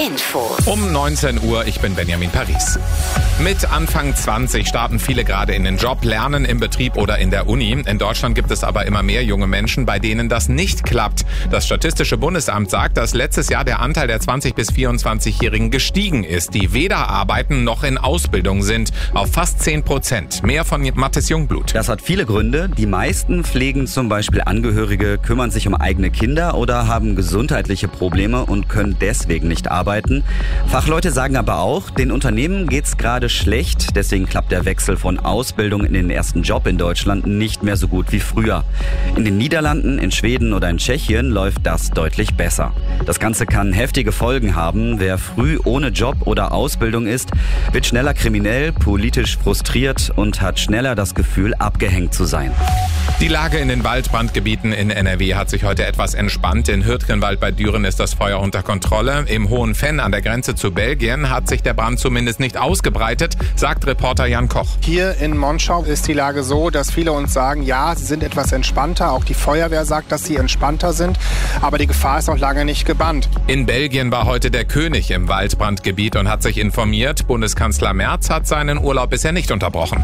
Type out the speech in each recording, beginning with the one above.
Info. Um 19 Uhr, ich bin Benjamin Paris. Mit Anfang 20 starten viele gerade in den Job, lernen im Betrieb oder in der Uni. In Deutschland gibt es aber immer mehr junge Menschen, bei denen das nicht klappt. Das Statistische Bundesamt sagt, dass letztes Jahr der Anteil der 20- bis 24-Jährigen gestiegen ist, die weder arbeiten noch in Ausbildung sind, auf fast 10%. Mehr von Mathis Jungblut. Das hat viele Gründe. Die meisten pflegen zum Beispiel Angehörige, kümmern sich um eigene Kinder oder haben gesundheitliche Probleme und können deswegen nicht arbeiten. Fachleute sagen aber auch, den Unternehmen geht's gerade schlecht. Deswegen klappt der Wechsel von Ausbildung in den ersten Job in Deutschland nicht mehr so gut wie früher. In den Niederlanden, in Schweden oder in Tschechien läuft das deutlich besser. Das Ganze kann heftige Folgen haben. Wer früh ohne Job oder Ausbildung ist, wird schneller kriminell, politisch frustriert und hat schneller das Gefühl, abgehängt zu sein. Die Lage in den Waldbrandgebieten in NRW hat sich heute etwas entspannt. In Hürtgenwald bei Düren ist das Feuer unter Kontrolle. Im Hohen Venn an der Grenze zu Belgien hat sich der Brand zumindest nicht ausgebreitet, sagt Reporter Jan Koch. Hier in Monschau ist die Lage so, dass viele uns sagen, ja, sie sind etwas entspannter. Auch die Feuerwehr sagt, dass sie entspannter sind. Aber die Gefahr ist noch lange nicht gebannt. In Belgien war heute der König im Waldbrandgebiet und hat sich informiert. Bundeskanzler Merz hat seinen Urlaub bisher nicht unterbrochen.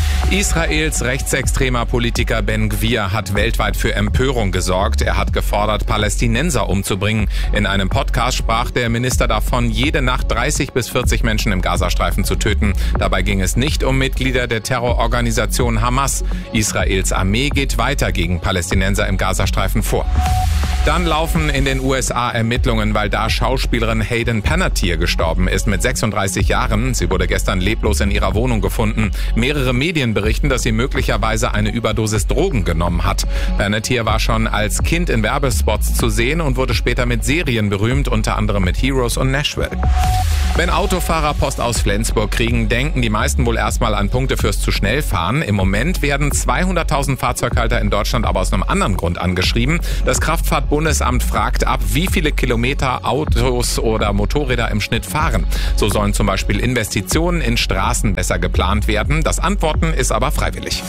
Israels rechtsextremer Politiker Ben Gvir hat weltweit für Empörung gesorgt. Er hat gefordert, Palästinenser umzubringen. In einem Podcast sprach der Minister davon, jede Nacht 30 bis 40 Menschen im Gazastreifen zu töten. Dabei ging es nicht um Mitglieder der Terrororganisation Hamas. Israels Armee geht weiter gegen Palästinenser im Gazastreifen vor. Dann laufen in den USA Ermittlungen, weil da Schauspielerin Hayden Panettiere gestorben ist mit 36 Jahren. Sie wurde gestern leblos in ihrer Wohnung gefunden. Mehrere Medien berichten, dass sie möglicherweise eine Überdosis Drogen genommen hat. Panettiere war schon als Kind in Werbespots zu sehen und wurde später mit Serien berühmt, unter anderem mit Heroes und Nashville. Wenn Autofahrer Post aus Flensburg kriegen, denken die meisten wohl erstmal an Punkte fürs zu schnell fahren. Im Moment werden 200.000 Fahrzeughalter in Deutschland aber aus einem anderen Grund angeschrieben. Das Kraftfahrtbundesamt fragt ab, wie viele Kilometer Autos oder Motorräder im Schnitt fahren. So sollen zum Beispiel Investitionen in Straßen besser geplant werden. Das Antworten ist aber freiwillig.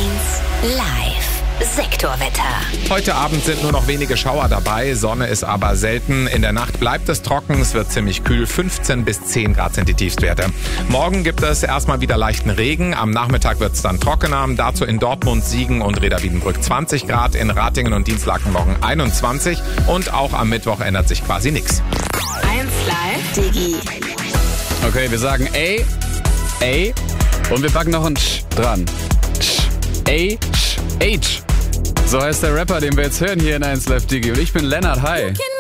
1 Live. Sektorwetter. Heute Abend sind nur noch wenige Schauer dabei, Sonne ist aber selten. In der Nacht bleibt es trocken, es wird ziemlich kühl, 15 bis 10 Grad sind die Tiefstwerte. Morgen gibt es erstmal wieder leichten Regen, am Nachmittag wird es dann trockener. Dazu in Dortmund, Siegen und Reda-Wiedenbrück 20 Grad, in Ratingen und Dienstlaken morgen 21 und auch am Mittwoch ändert sich quasi nichts. 1 Live Digi. Okay, wir sagen A und wir packen noch ein Sch dran. H. So heißt der Rapper, den wir jetzt hören hier in 1 Live Digi. Und ich bin Lennart. Hi.